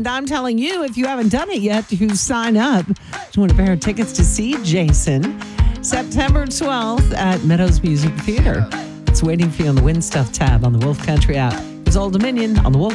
And I'm telling you, if you haven't done it yet, to sign up to win a pair of tickets to see Jason September 12th at Meadows Music Theater. It's waiting for you on the Win Stuff tab on the Wolf Country app. It's Old Dominion on the Wolf